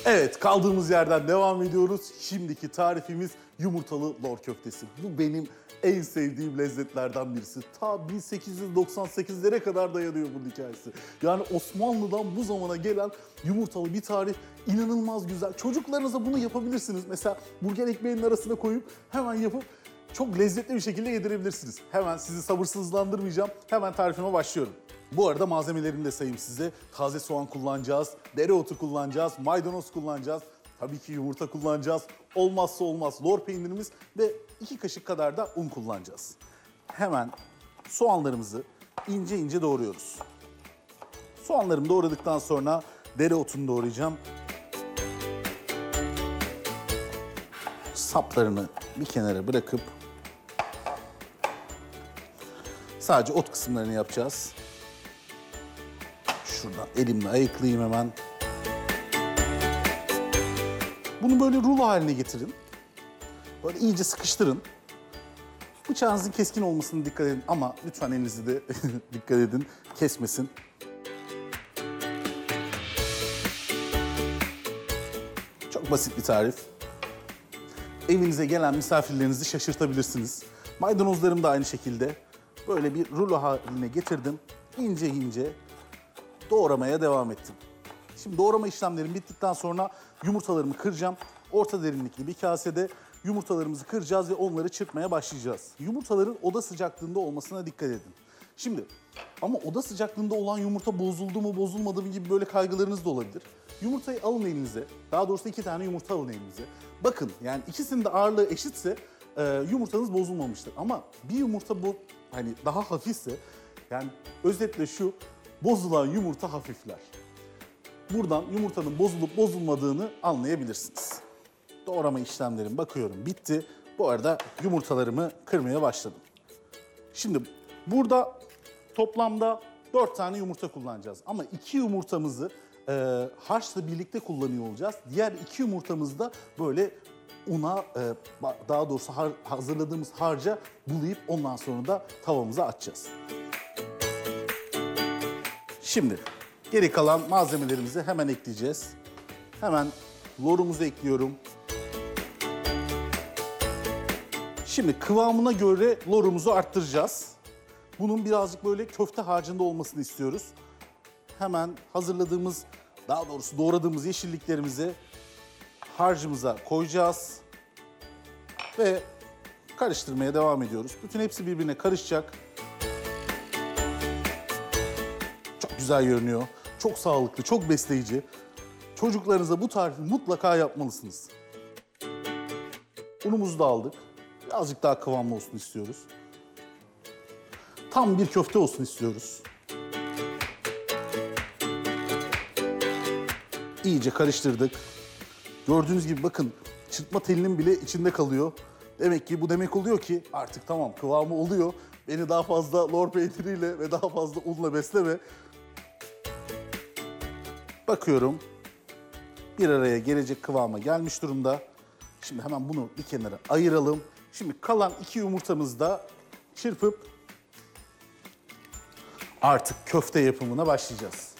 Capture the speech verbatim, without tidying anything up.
Evet, kaldığımız yerden devam ediyoruz. Şimdiki tarifimiz yumurtalı lor köftesi. Bu benim en sevdiğim lezzetlerden birisi. Ta bin sekiz yüz doksan sekizlere kadar dayanıyor bunun hikayesi. Yani Osmanlı'dan bu zamana gelen yumurtalı bir tarif inanılmaz güzel. Çocuklarınıza bunu yapabilirsiniz. Mesela burger ekmeğinin arasına koyup hemen yapıp çok lezzetli bir şekilde yedirebilirsiniz. Hemen sizi sabırsızlandırmayacağım. Hemen tarifime başlıyorum. Bu arada malzemelerimi de sayayım size. Taze soğan kullanacağız, dereotu kullanacağız, maydanoz kullanacağız. Tabii ki yumurta kullanacağız. Olmazsa olmaz lor peynirimiz ve iki kaşık kadar da un kullanacağız. Hemen soğanlarımızı ince ince doğruyoruz. Soğanlarımı doğradıktan sonra dereotunu doğrayacağım. Saplarını bir kenara bırakıp sadece ot kısımlarını yapacağız. Şuradan elimle ayıklayayım hemen. Bunu böyle rulo haline getirin. Böyle iyice sıkıştırın. Bıçağınızın keskin olmasına dikkat edin ama lütfen elinizi de dikkat edin, kesmesin. Çok basit bir tarif. Evinize gelen misafirlerinizi şaşırtabilirsiniz. Maydanozlarım da aynı şekilde böyle bir rulo haline getirdim. İnce ince doğramaya devam ettim. Şimdi doğrama işlemlerim bittikten sonra yumurtalarımı kıracağım. Orta derinlikli bir kasede yumurtalarımızı kıracağız ve onları çırpmaya başlayacağız. Yumurtaların oda sıcaklığında olmasına dikkat edin. Şimdi ama oda sıcaklığında olan yumurta bozuldu mu bozulmadı mı gibi böyle kaygılarınız da olabilir. Yumurtayı alın elinize. Daha doğrusu iki tane yumurta alın elinize. Bakın yani ikisinin de ağırlığı eşitse e, yumurtanız bozulmamıştır. Ama bir yumurta bu hani daha hafifse yani özetle şu bozulan yumurta hafifler. Buradan yumurtanın bozulup bozulmadığını anlayabilirsiniz. Doğrama işlemlerim bakıyorum bitti. Bu arada yumurtalarımı kırmaya başladım. Şimdi burada toplamda dört tane yumurta kullanacağız. Ama iki yumurtamızı e, harçla birlikte kullanıyor olacağız. Diğer iki yumurtamızı da böyle una, e, daha doğrusu har, hazırladığımız harca bulayıp ondan sonra da tavamıza atacağız. Şimdi geri kalan malzemelerimizi hemen ekleyeceğiz. Hemen lorumuzu ekliyorum. Şimdi kıvamına göre lorumuzu arttıracağız. Bunun birazcık böyle köfte harcında olmasını istiyoruz. Hemen hazırladığımız, daha doğrusu doğradığımız yeşilliklerimizi harcımıza koyacağız. Ve karıştırmaya devam ediyoruz. Bütün hepsi birbirine karışacak. Çok güzel görünüyor. Çok sağlıklı, çok besleyici. Çocuklarınıza bu tarifi mutlaka yapmalısınız. Unumuzu da aldık. Birazcık daha kıvamlı olsun istiyoruz. Tam bir köfte olsun istiyoruz. İyice karıştırdık. Gördüğünüz gibi bakın çırpma telinin bile içinde kalıyor. Demek ki bu demek oluyor ki artık tamam kıvamı oluyor. Beni daha fazla lor peyniriyle ve daha fazla unla besleme. Bakıyorum bir araya gelecek kıvama gelmiş durumda. Şimdi hemen bunu bir kenara ayıralım. Şimdi kalan iki yumurtamızı da çırpıp artık köfte yapımına başlayacağız.